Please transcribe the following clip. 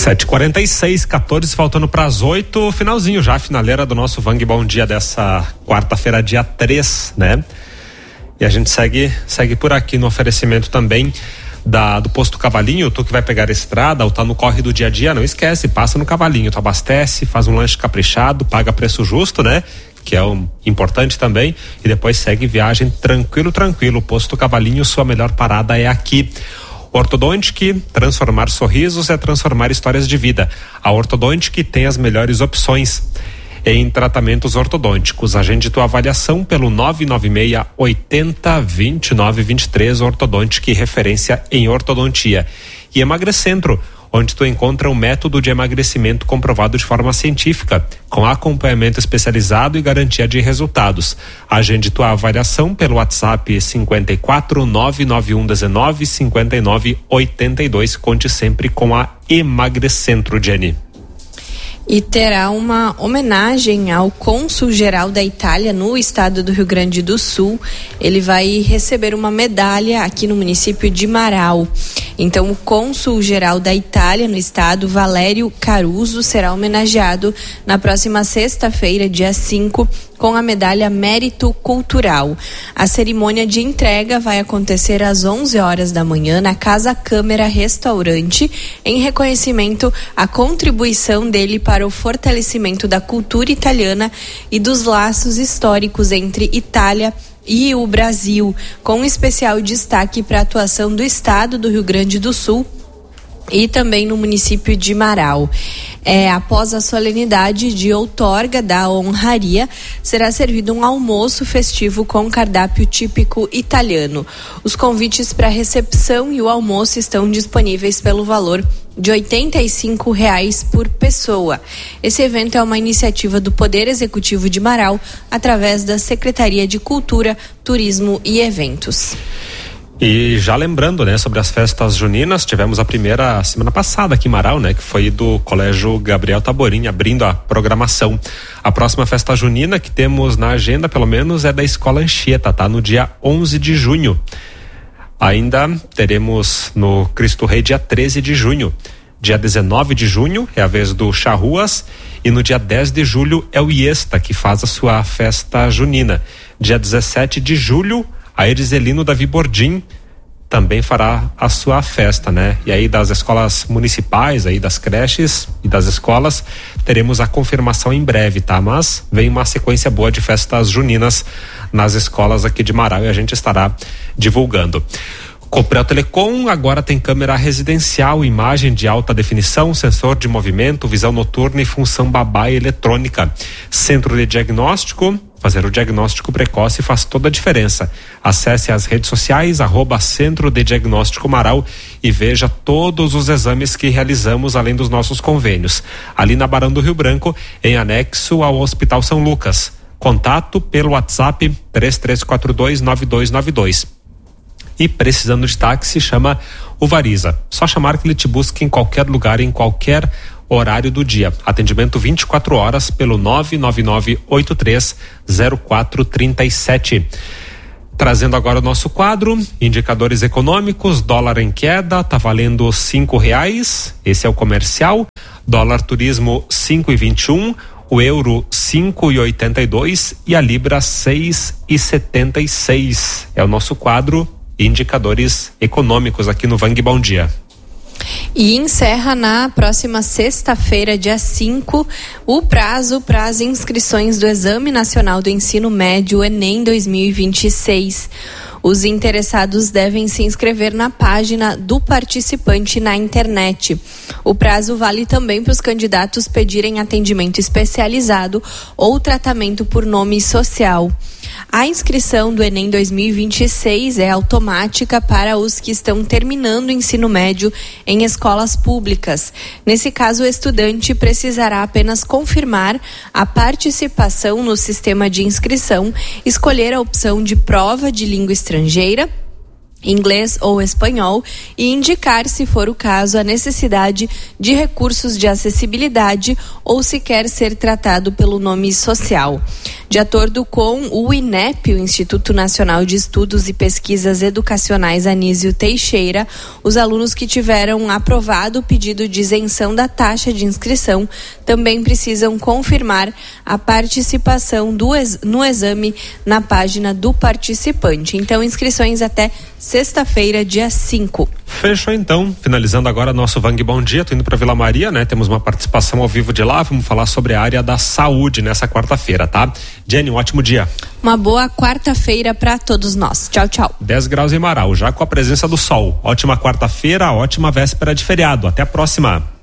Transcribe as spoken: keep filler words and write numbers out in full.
sete e quarenta e seis, quatorze faltando para as oito, finalzinho já, finaleira do nosso Vang Bom Dia dessa quarta-feira, dia três, né? E a gente segue, segue por aqui no oferecimento também da, do Posto Cavalinho. Tu que vai pegar a estrada ou tá no corre do dia a dia, não esquece, passa no Cavalinho, tu abastece, faz um lanche caprichado, paga preço justo, né? Que é um importante também, e depois segue viagem tranquilo, tranquilo. Posto Cavalinho, sua melhor parada é aqui. Ortodontic, transformar sorrisos é transformar histórias de vida. A Ortodontic tem as melhores opções em tratamentos ortodônticos. Agende tua avaliação pelo nove nove seis, oito zero, dois nove dois três. Ortodontic, referência em ortodontia. E Emagrecentro, onde tu encontra um método de emagrecimento comprovado de forma científica, com acompanhamento especializado e garantia de resultados. Agende tua avaliação pelo WhatsApp cinco quatro, nove nove um um nove, cinco nove oito dois. Conte sempre com a Emagrecentro, Jenny. E terá uma homenagem ao cônsul-geral da Itália no estado do Rio Grande do Sul. Ele vai receber uma medalha aqui no município de Marau. Então, o cônsul-geral da Itália no estado, Valério Caruso, será homenageado na próxima sexta-feira, dia cinco, com a medalha Mérito Cultural. A cerimônia de entrega vai acontecer às onze horas da manhã na Casa Câmara Restaurante, em reconhecimento à contribuição dele para o fortalecimento da cultura italiana e dos laços históricos entre Itália e o Brasil, com especial destaque para a atuação do estado do Rio Grande do Sul e também no município de Marau. É, após a solenidade de outorga da honraria, será servido um almoço festivo com cardápio típico italiano. Os convites para a recepção e o almoço estão disponíveis pelo valor de oitenta e cinco reais por pessoa. Esse evento é uma iniciativa do Poder Executivo de Marau, através da Secretaria de Cultura, Turismo e Eventos. E já lembrando, né, sobre as festas juninas, tivemos a primeira semana passada aqui em Marau, né, que foi do Colégio Gabriel Taborim, abrindo a programação. A próxima festa junina que temos na agenda, pelo menos, é da Escola Anchieta, tá? No dia onze de junho. Ainda teremos no Cristo Rei dia treze de junho. Dia dezenove de junho é a vez do Charruas, e no dia dez de julho é o Iesta, que faz a sua festa junina. Dia dezessete de julho, a Erizelino Davi Bordim também fará a sua festa, né? E aí das escolas municipais, aí das creches e das escolas, teremos a confirmação em breve, tá? Mas vem uma sequência boa de festas juninas nas escolas aqui de Marau e a gente estará divulgando. Coprel Telecom agora tem câmera residencial, imagem de alta definição, sensor de movimento, visão noturna e função babá eletrônica. Centro de diagnóstico, fazer o diagnóstico precoce faz toda a diferença. Acesse as redes sociais, arroba Centro de Diagnóstico Marau, e veja todos os exames que realizamos, além dos nossos convênios. Ali na Barão do Rio Branco, em anexo ao Hospital São Lucas. Contato pelo WhatsApp três três quatro dois, nove dois nove dois. E precisando de táxi, chama o Variza. Só chamar que ele te busque em qualquer lugar, em qualquer horário do dia. Atendimento vinte e quatro horas pelo nove nove nove oito três zero quatro três sete. Trazendo agora o nosso quadro, indicadores econômicos, dólar em queda, tá valendo cinco reais, esse é o comercial, dólar turismo cinco e vinte e um, o euro cinco e oitenta e dois e a libra seis e setenta e seis. É o nosso quadro indicadores econômicos aqui no Vang Bom Dia. E encerra na próxima sexta-feira, dia cinco, o prazo para as inscrições do Exame Nacional do Ensino Médio, Enem dois mil e vinte e seis. Os interessados devem se inscrever na página do participante na internet. O prazo vale também para os candidatos pedirem atendimento especializado ou tratamento por nome social. A inscrição do Enem dois mil e vinte e seis é automática para os que estão terminando o ensino médio em escolas públicas. Nesse caso, o estudante precisará apenas confirmar a participação no sistema de inscrição, escolher a opção de prova de língua estrangeira inglês ou espanhol e indicar, se for o caso, a necessidade de recursos de acessibilidade ou se quer ser tratado pelo nome social. De acordo com o INEP, o Instituto Nacional de Estudos e Pesquisas Educacionais Anísio Teixeira, os alunos que tiveram aprovado o pedido de isenção da taxa de inscrição também precisam confirmar a participação do ex- no exame na página do participante. Então, inscrições até sexta-feira, dia cinco. Fechou então, finalizando agora nosso Vang Bom Dia, tô indo para Vila Maria, né? Temos uma participação ao vivo de lá, vamos falar sobre a área da saúde nessa quarta-feira, tá? Jenny, um ótimo dia. Uma boa quarta-feira para todos nós. Tchau, tchau. dez graus em Marau, já com a presença do sol. Ótima quarta-feira, ótima véspera de feriado. Até a próxima.